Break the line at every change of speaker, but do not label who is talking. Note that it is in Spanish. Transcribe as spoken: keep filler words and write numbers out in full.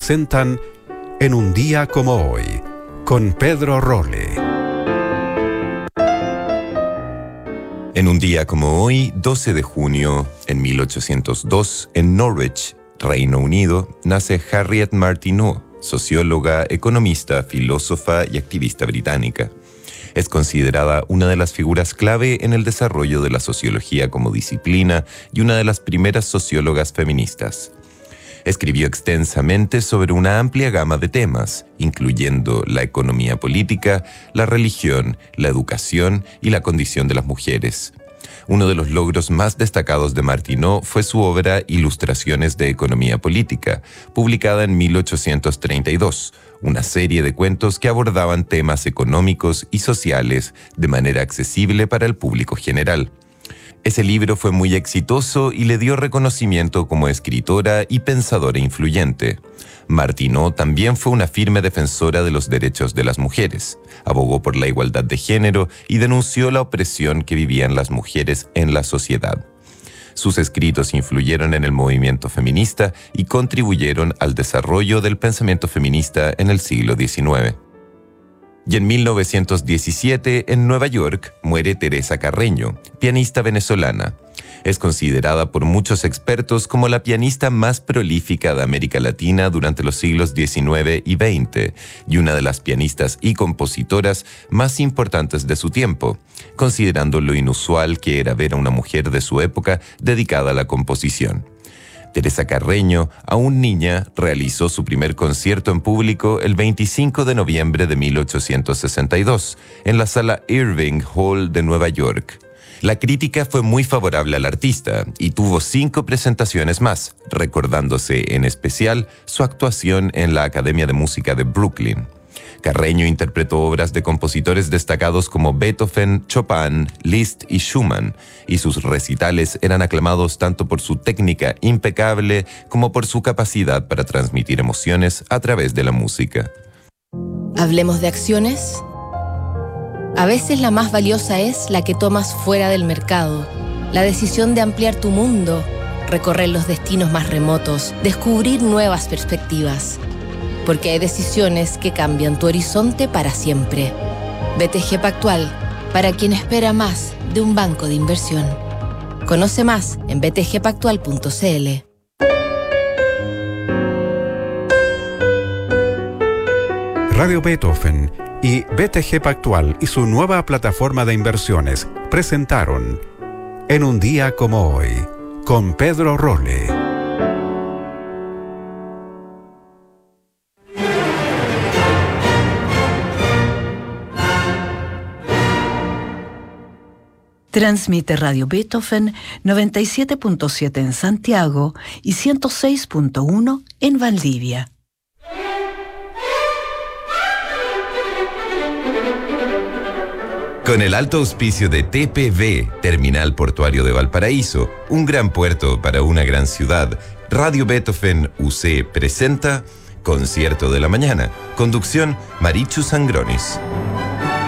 presentan En un día como hoy, con Pedro Rolle.
En un día como hoy, doce de junio, en mil ochocientos dos, en Norwich, Reino Unido, nace Harriet Martineau, socióloga, economista, filósofa y activista británica. Es considerada una de las figuras clave en el desarrollo de la sociología como disciplina y una de las primeras sociólogas feministas. Escribió extensamente sobre una amplia gama de temas, incluyendo la economía política, la religión, la educación y la condición de las mujeres. Uno de los logros más destacados de Martineau fue su obra Ilustraciones de Economía Política, publicada en mil ochocientos treinta y dos, una serie de cuentos que abordaban temas económicos y sociales de manera accesible para el público general. Ese libro fue muy exitoso y le dio reconocimiento como escritora y pensadora influyente. Martineau también fue una firme defensora de los derechos de las mujeres, abogó por la igualdad de género y denunció la opresión que vivían las mujeres en la sociedad. Sus escritos influyeron en el movimiento feminista y contribuyeron al desarrollo del pensamiento feminista en el siglo diecinueve. Y en mil novecientos diecisiete, en Nueva York, muere Teresa Carreño, pianista venezolana. Es considerada por muchos expertos como la pianista más prolífica de América Latina durante los siglos diecinueve y veinte y una de las pianistas y compositoras más importantes de su tiempo, considerando lo inusual que era ver a una mujer de su época dedicada a la composición. Teresa Carreño, aún niña, realizó su primer concierto en público el veinticinco de noviembre de mil ochocientos sesenta y dos en la sala Irving Hall de Nueva York. La crítica fue muy favorable al artista y tuvo cinco presentaciones más, recordándose en especial su actuación en la Academia de Música de Brooklyn. Carreño interpretó obras de compositores destacados como Beethoven, Chopin, Liszt y Schumann, y sus recitales eran aclamados tanto por su técnica impecable como por su capacidad para transmitir emociones a través de la música.
¿Hablemos de acciones? A veces la más valiosa es la que tomas fuera del mercado, la decisión de ampliar tu mundo, recorrer los destinos más remotos, descubrir nuevas perspectivas. Porque hay decisiones que cambian tu horizonte para siempre. B T G Pactual, para quien espera más de un banco de inversión. Conoce más en b t g pactual punto c l.
Radio Beethoven y B T G Pactual y su nueva plataforma de inversiones presentaron En un día como hoy, con Pedro Rolle.
Transmite Radio Beethoven noventa y siete punto siete en Santiago y ciento seis punto uno en Valdivia.
Con el alto auspicio de T P V, Terminal Portuario de Valparaíso, un gran puerto para una gran ciudad, Radio Beethoven U C presenta Concierto de la Mañana. Conducción, Marichu Sangronis.